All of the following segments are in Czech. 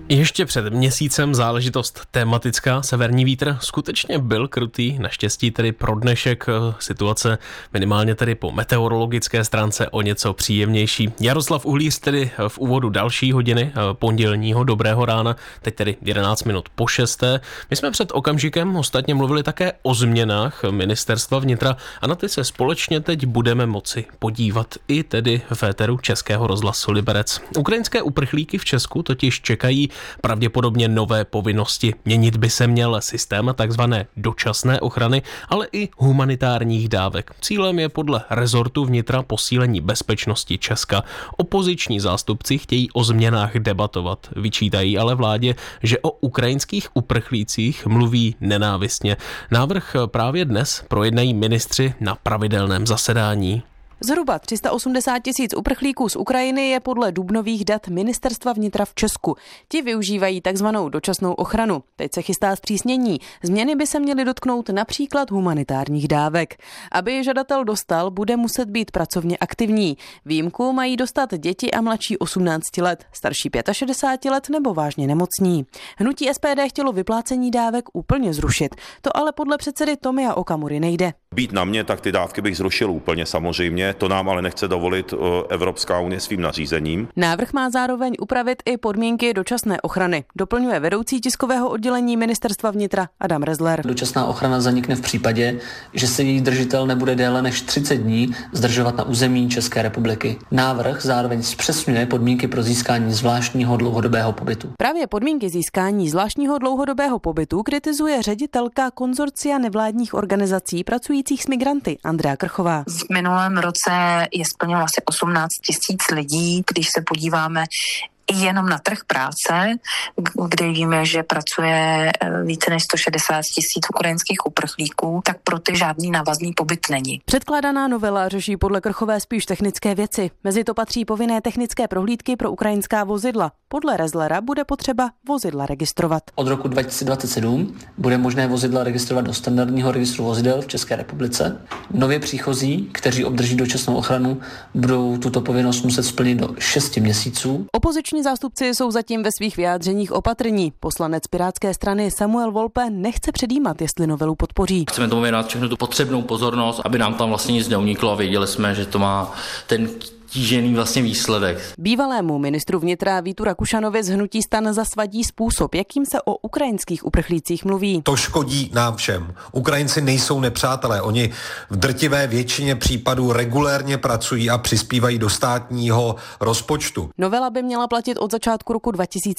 Ještě před měsícem záležitost tematická. Severní vítr skutečně byl krutý, naštěstí tedy pro dnešek situace minimálně tedy po meteorologické stránce o něco příjemnější. Jaroslav Uhlíř tedy v úvodu další hodiny pondělního dobrého rána, teď tedy 11 minut po 6. My jsme před okamžikem ostatně mluvili také o změnách ministerstva vnitra a na ty se společně teď budeme moci podívat i tedy v éteru Českého rozhlasu Liberec. Ukrajinské uprchlíky v Česku totiž čekají pravděpodobně nové povinnosti. Měnit by se měl systém takzvané dočasné ochrany, ale i humanitárních dávek. Cílem je podle rezortu vnitra posílení bezpečnosti Česka. Opoziční zástupci chtějí o změnách debatovat. Vyčítají ale vládě, že o ukrajinských uprchlících mluví nenávistně. Návrh právě dnes projednají ministři na pravidelném zasedání. Zhruba 380 000 uprchlíků z Ukrajiny je podle dubnových dat ministerstva vnitra v Česku. Ti využívají takzvanou dočasnou ochranu. Teď se chystá zpřísnění. Změny by se měly dotknout například humanitárních dávek. Aby je žadatel dostal, bude muset být pracovně aktivní. Výjimku mají dostat děti a mladší 18 let, starší 65 let nebo vážně nemocní. Hnutí SPD chtělo vyplácení dávek úplně zrušit. To ale podle předsedy Tomia Okamury nejde. Být na mě, tak ty dávky bych zrušil úplně samozřejmě, to nám ale nechce dovolit Evropská unie svým nařízením. Návrh má zároveň upravit i podmínky dočasné ochrany, doplňuje vedoucí tiskového oddělení ministerstva vnitra Adam Rezler. Dočasná ochrana zanikne v případě, že se její držitel nebude déle než 30 dní zdržovat na území České republiky. Návrh zároveň zpřesňuje podmínky pro získání zvláštního dlouhodobého pobytu. Právě podmínky získání zvláštního dlouhodobého pobytu kritizuje ředitelka konzorcia nevládních organizací pracujících s migranty Andrea Krchová. V minulém roce je splnilo asi 18 000 lidí, když se podíváme jenom na trh práce, kde víme, že pracuje více než 160 000 ukrajinských uprchlíků, tak pro ty žádný návazný pobyt není. Předkládaná novela řeší podle Krchové spíš technické věci. Mezi to patří povinné technické prohlídky pro ukrajinská vozidla. Podle Rezlera bude potřeba vozidla registrovat. Od roku 2027 bude možné vozidla registrovat do standardního registru vozidel v České republice. Nově příchozí, kteří obdrží dočasnou ochranu, budou tuto povinnost muset splnit do 6 měsíců. Opoziční zástupci jsou zatím ve svých vyjádřeních opatrní. Poslanec Pirátské strany Samuel Volpe nechce předjímat, jestli novelu podpoří. Chceme tomu věnovat všechnu tu potřebnou pozornost, aby nám tam vlastně nic neuniklo a věděli jsme, že to má ten tížený vlastně výsledek. Bývalému ministru vnitra Vítu Rakušanovi z hnutí STAN zasvadí způsob, jakým se o ukrajinských uprchlících mluví. To škodí nám všem. Ukrajinci nejsou nepřátelé. Oni v drtivé většině případů regulérně pracují a přispívají do státního rozpočtu. Novela by měla platit od začátku roku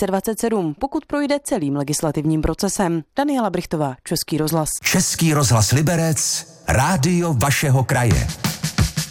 2027, pokud projde celým legislativním procesem. Daniela Brichtová, Český rozhlas. Český rozhlas Liberec, rádio vašeho kraje.